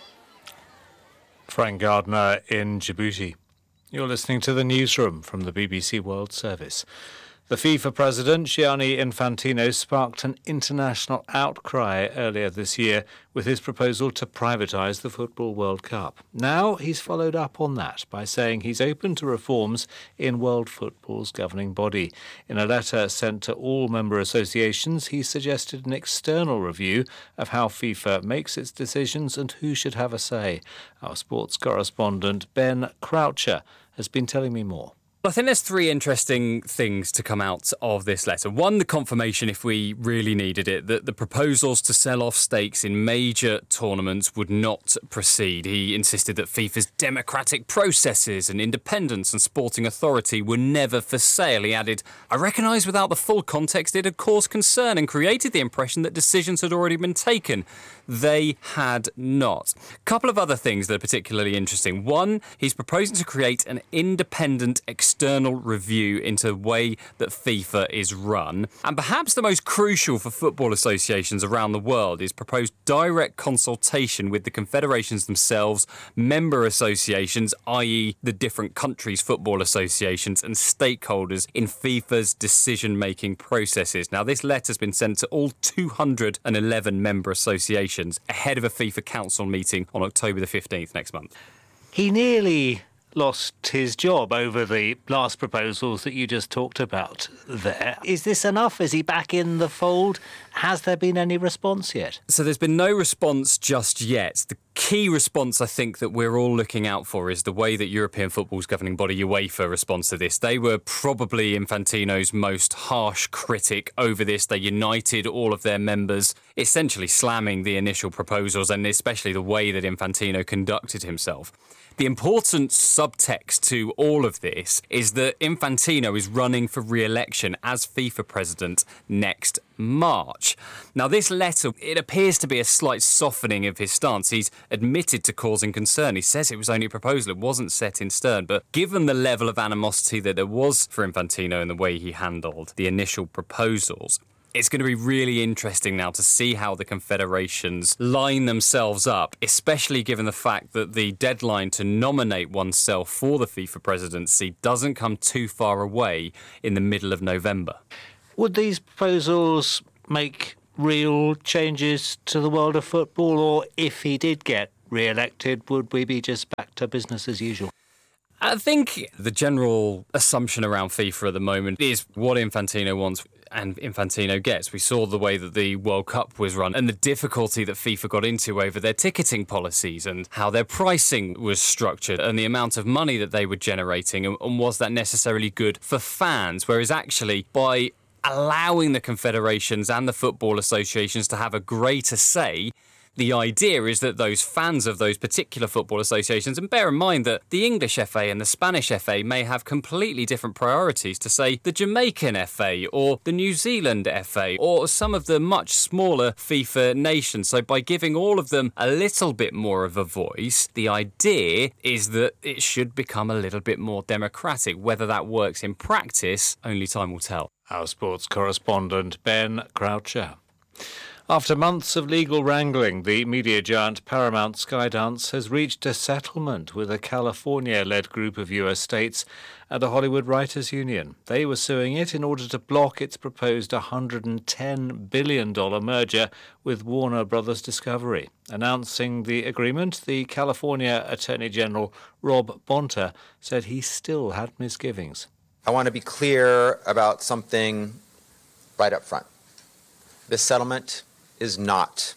S2: Frank Gardner in Djibouti. You're listening to the newsroom from the B B C World Service. The FIFA president, Gianni Infantino, sparked an international outcry earlier this year with his proposal to privatise the Football World Cup. Now he's followed up on that by saying he's open to reforms in world football's governing body. In a letter sent to all member associations, he suggested an external review of how FIFA makes its decisions and who should have a say. Our sports correspondent, Ben Croucher, has been telling me more.
S24: I think there's three interesting things to come out of this letter. One, the confirmation, if we really needed it, that the proposals to sell off stakes in major tournaments would not proceed. He insisted that FIFA's democratic processes and independence and sporting authority were never for sale. He added, I recognise without the full context it had caused concern and created the impression that decisions had already been taken. They had not. A couple of other things that are particularly interesting. One, he's proposing to create an independent external review into the way that FIFA is run. And perhaps the most crucial for football associations around the world is proposed direct consultation with the confederations themselves, member associations, that is the different countries' football associations, and stakeholders in FIFA's decision-making processes. Now, this letter's been sent to all two hundred eleven member associations ahead of a FIFA Council meeting on October the fifteenth next month.
S2: He nearly lost his job over the last proposals that you just talked about there. Is this enough? Is he back in the fold? Has there been any response yet?
S24: So there's been no response just yet. The key response I think that we're all looking out for is the way that European football's governing body UEFA responds to this. They were probably Infantino's most harsh critic over this. They united all of their members, essentially slamming the initial proposals and especially the way that Infantino conducted himself. The important subtext to all of this is that Infantino is running for re-election as FIFA president next March. Now, this letter, it appears to be a slight softening of his stance. He's admitted to causing concern. He says it was only a proposal, it wasn't set in stone. But given the level of animosity that there was for Infantino and the way he handled the initial proposals, it's going to be really interesting now to see how the confederations line themselves up, especially given the fact that the deadline to nominate oneself for the FIFA presidency doesn't come too far away in the middle of November.
S2: Would these proposals make real changes to the world of football, or if he did get re-elected, would we be just back to business as usual?
S24: I think the general assumption around FIFA at the moment is what Infantino wants and Infantino gets. We saw the way that the World Cup was run and the difficulty that FIFA got into over their ticketing policies and how their pricing was structured and the amount of money that they were generating, and, and was that necessarily good for fans? Whereas actually, by allowing the confederations and the football associations to have a greater say, the idea is that those fans of those particular football associations, and bear in mind that the English F A and the Spanish F A may have completely different priorities to, say, the Jamaican F A or the New Zealand F A or some of the much smaller FIFA nations. So by giving all of them a little bit more of a voice, the idea is that it should become a little bit more democratic. Whether that works in practice, only time will tell.
S2: Our sports correspondent, Ben Croucher. After months of legal wrangling, the media giant Paramount Skydance has reached a settlement with a California-led group of U S states and a Hollywood Writers Union. They were suing it in order to block its proposed one hundred ten billion dollars merger with Warner Brothers Discovery. Announcing the agreement, the California Attorney General Rob Bonta said he still had misgivings.
S3: I want to be clear about something right up front. This settlement is not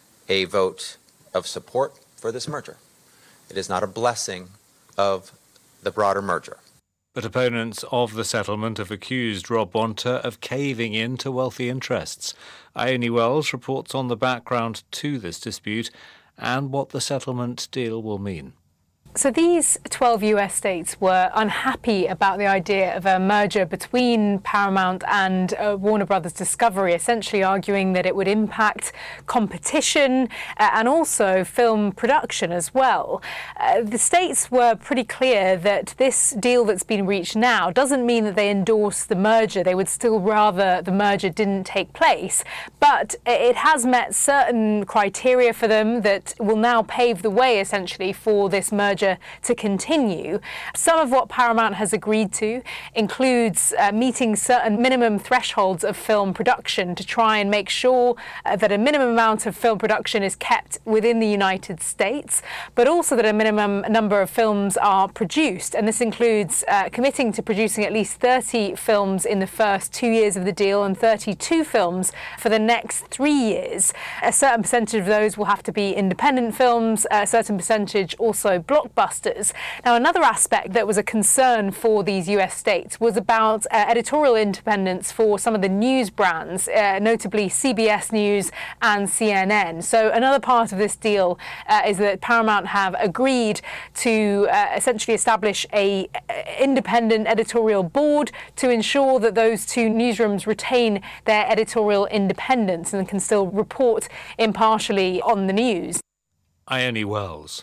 S3: a vote of support for this merger. It is not a blessing of the broader merger.
S2: But opponents of the settlement have accused Rob Bonta of caving in to wealthy interests. Ione Wells reports on the background to this dispute and what the settlement deal will mean.
S20: So these twelve U S states were unhappy about the idea of a merger between Paramount and uh, Warner Brothers Discovery, essentially arguing that it would impact competition uh, and also film production as well. Uh, the states were pretty clear that this deal that's been reached now doesn't mean that they endorse the merger. They would still rather the merger didn't take place. But it has met certain criteria for them that will now pave the way, essentially, for this merger to continue. Some of what Paramount has agreed to includes uh, meeting certain minimum thresholds of film production to try and make sure uh, that a minimum amount of film production is kept within the United States, but also that a minimum number of films are produced. And this includes uh, committing to producing at least thirty films in the first two years of the deal and thirty-two films for the next three years. A certain percentage of those will have to be independent films, a certain percentage also blockbusters. Now, another aspect that was a concern for these U S states was about uh, editorial independence for some of the news brands, uh, notably C B S News and C N N. So another part of this deal uh, is that Paramount have agreed to uh, essentially establish a uh, independent editorial board to ensure that those two newsrooms retain their editorial independence and can still report impartially on the news.
S2: Ione Wells.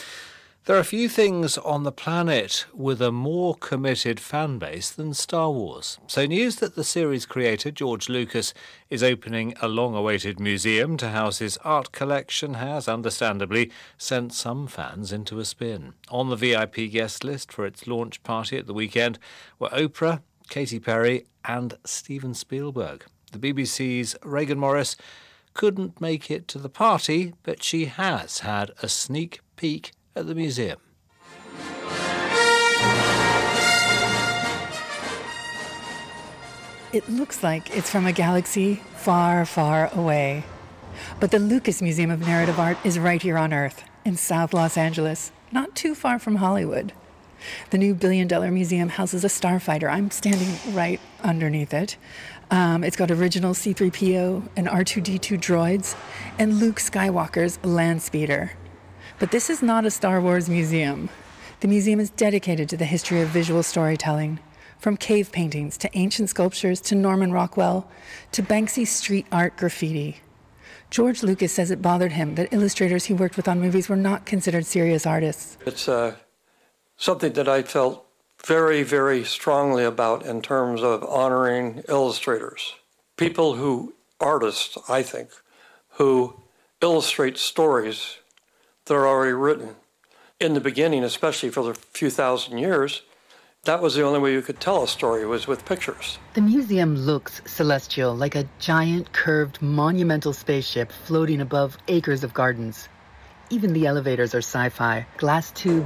S2: There are few things on the planet with a more committed fan base than Star Wars. So news that the series creator, George Lucas, is opening a long-awaited museum to house his art collection has, understandably, sent some fans into a spin. On the V I P guest list for its launch party at the weekend were Oprah, Katy Perry and Steven Spielberg. The B B C's Reagan Morris couldn't make it to the party, but she has had a sneak peek at the museum.
S5: It looks like it's from a galaxy far, far away. But the Lucas Museum of Narrative Art is right here on Earth, in South Los Angeles, not too far from Hollywood. The new billion-dollar museum houses a starfighter. I'm standing right underneath it. Um, it's got original C three P O and R two D two droids and Luke Skywalker's land speeder. But this is not a Star Wars museum. The museum is dedicated to the history of visual storytelling, From cave paintings to ancient sculptures to Norman Rockwell to Banksy's street art graffiti. George Lucas says it bothered him that illustrators he worked with on movies were not considered serious artists.
S6: It's uh, something that I felt very, very strongly about in terms of honoring illustrators. People who, artists, I think, who illustrate stories that are already written. In the beginning, especially for the few thousand years, that was the only way you could tell a story, was with pictures.
S5: The museum looks celestial, like a giant, curved, monumental spaceship floating above acres of gardens. Even the elevators are sci-fi, glass tube